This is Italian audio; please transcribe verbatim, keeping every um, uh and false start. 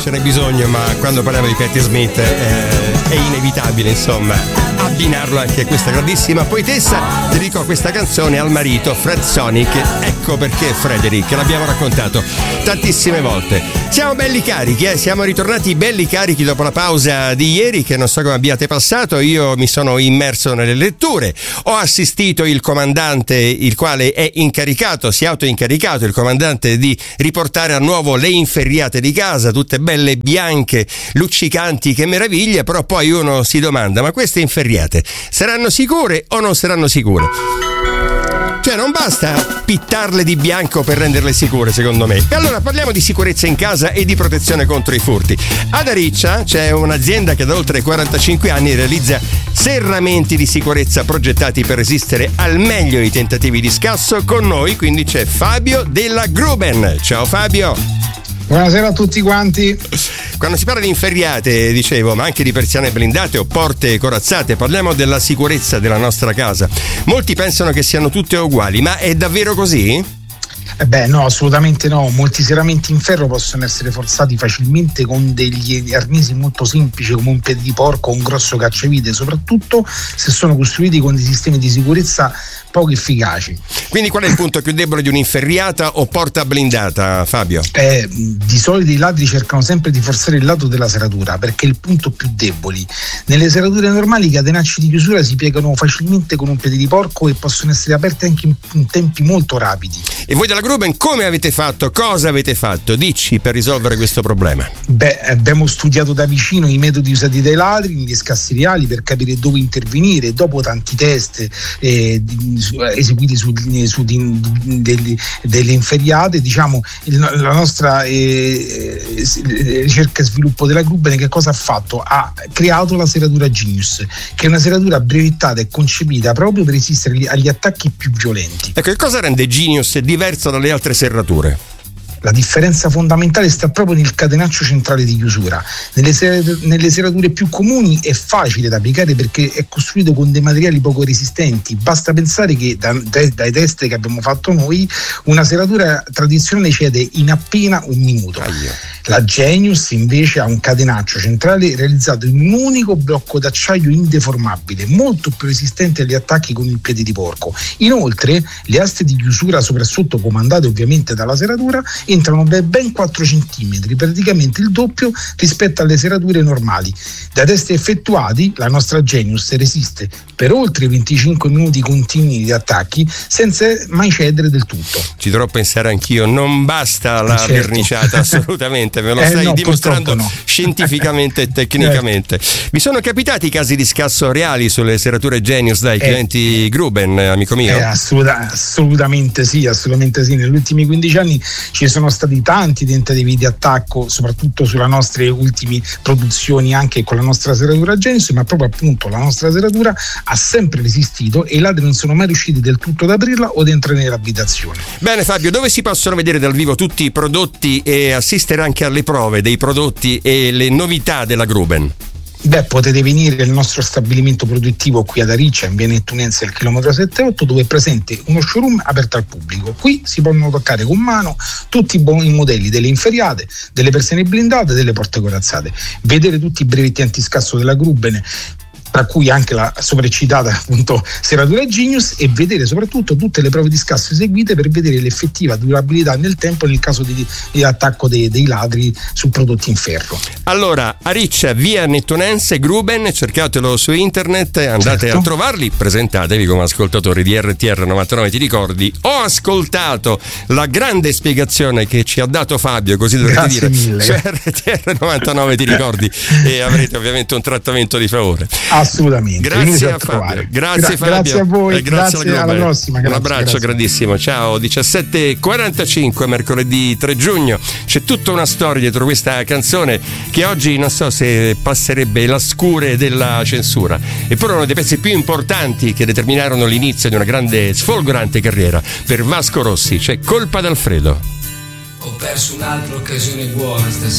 ce n'è bisogno, ma quando parliamo di Patti Smith eh, è inevitabile, insomma, abbinarlo anche a questa grandissima poetessa. Dedico questa canzone al marito Fred Sonic. Ecco perché Frederick, l'abbiamo raccontato tantissime volte. Siamo belli carichi, eh? Siamo ritornati belli carichi dopo la pausa di ieri, che non so come abbiate passato. Io mi sono immerso nelle letture, ho assistito il comandante, il quale è incaricato, si è autoincaricato il comandante di riportare a nuovo le inferriate di casa, tutte belle bianche, luccicanti, che meraviglia. Però poi uno si domanda, ma queste inferriate saranno sicure o non saranno sicure? Cioè non basta pittarle di bianco per renderle sicure, secondo me. E allora parliamo di sicurezza in casa e di protezione contro i furti. Ad Ariccia c'è un'azienda che da oltre quarantacinque anni realizza serramenti di sicurezza progettati per resistere al meglio ai tentativi di scasso. Con noi quindi c'è Fabio della Gruben. Ciao Fabio. Buonasera a tutti quanti. Quando si parla di inferriate, dicevo, ma anche di persiane blindate o porte corazzate, parliamo della sicurezza della nostra casa. Molti pensano che siano tutte uguali, ma è davvero così? Eh beh, no, assolutamente no. Molti serramenti in ferro possono essere forzati facilmente con degli arnesi molto semplici come un piede di porco o un grosso cacciavite, soprattutto se sono costruiti con dei sistemi di sicurezza poco efficaci. Quindi qual è il punto più debole di un'inferriata o porta blindata, Fabio? Eh, di solito i ladri cercano sempre di forzare il lato della serratura perché è il punto più debole. Nelle serrature normali i catenacci di chiusura si piegano facilmente con un piede di porco e possono essere aperte anche in, in tempi molto rapidi. E voi della Gruben come avete fatto? Cosa avete fatto? Dici, per risolvere questo problema. Beh, abbiamo studiato da vicino i metodi usati dai ladri negli scassi reali per capire dove intervenire. Dopo tanti test eh, eseguiti su, su di, delle, delle inferriate, diciamo, il, la nostra eh, ricerca e sviluppo della Gruben che cosa ha fatto? Ha creato la serratura Genius, che è una serratura brevettata e concepita proprio per resistere agli attacchi più violenti. Ecco, che cosa rende Genius diverso dalle altre serrature? La differenza fondamentale sta proprio nel catenaccio centrale di chiusura. Nelle, ser- nelle serrature più comuni è facile da applicare perché è costruito con dei materiali poco resistenti. Basta pensare che da, da, dai test che abbiamo fatto noi una serratura tradizionale cede in appena un minuto. La Genius invece ha un catenaccio centrale realizzato in un unico blocco d'acciaio indeformabile, molto più resistente agli attacchi con il piede di porco. Inoltre le aste di chiusura sopra e sotto, comandate ovviamente dalla serratura, entrano ben quattro centimetri, praticamente il doppio rispetto alle serrature normali. Da test effettuati la nostra Genius resiste per oltre venticinque minuti continui di attacchi senza mai cedere del tutto. Ci dovrò pensare anch'io, non basta la certo. verniciata, assolutamente, me lo eh stai no, dimostrando no. scientificamente e tecnicamente. Certo. Vi sono capitati casi di scasso reali sulle serrature Genius dai eh, clienti Gruben, amico mio? Eh, assoluta, assolutamente sì, assolutamente sì. Negli ultimi quindici anni ci sono stati tanti tentativi di attacco, soprattutto sulle nostre ultime produzioni, anche con la nostra serratura Genius, ma proprio appunto la nostra serratura ha sempre resistito e i ladri non sono mai riusciti del tutto ad aprirla o ad entrare nell'abitazione. Bene Fabio, dove si possono vedere dal vivo tutti i prodotti e assistere anche alle prove dei prodotti e le novità della Gruben? Beh, potete venire al nostro stabilimento produttivo qui ad Ariccia, in via Nettunense al chilometro settantaotto, dove è presente uno showroom aperto al pubblico. Qui si possono toccare con mano tutti i buoni modelli delle inferriate, delle persiane blindate e delle porte corazzate. Vedere tutti i brevetti antiscasso della Gruben, tra cui anche la sopraccitata appunto serratura Genius, e vedere soprattutto tutte le prove di scasso eseguite per vedere l'effettiva durabilità nel tempo nel caso di, di attacco dei, dei ladri su prodotti in ferro. Allora, Ariccia, via Nettunense, Gruben, cercatelo su internet, andate certo. a trovarli, presentatevi come ascoltatori di R T R novantanove Ti ricordi. Ho ascoltato la grande spiegazione che ci ha dato Fabio, così dovrete Grazie dire mille. su R T R novantanove Ti ricordi e avrete ovviamente un trattamento di favore. Assolutamente. Grazie a Fabio. Grazie Gra- Fabio. Grazie a voi. E grazie, grazie alla, alla prossima. Grazie, un abbraccio grazie. grandissimo. Ciao. diciassette e quarantacinque, mercoledì tre giugno. C'è tutta una storia dietro questa canzone che oggi non so se passerebbe la scure della censura. Eppure uno dei pezzi più importanti che determinarono l'inizio di una grande sfolgorante carriera per Vasco Rossi. C'è Colpa d'Alfredo. Ho perso un'altra occasione buona stasera.